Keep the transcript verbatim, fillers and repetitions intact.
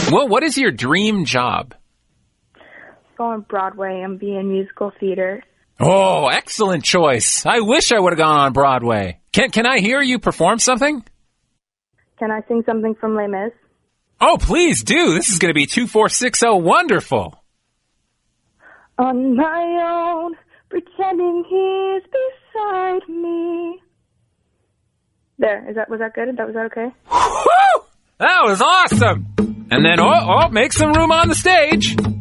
Well, what is your dream job? Go on Broadway and be in musical theater. Oh, excellent choice. I wish I would have gone on Broadway. Can can I hear you perform something? Can I sing something from Les Mis? Oh, please do. This is going to be two four six zero wonderful. On my own, pretending he's beside me. There, is that was that good? That was that okay? Woo! That was awesome. And then, oh, oh, make some room on the stage.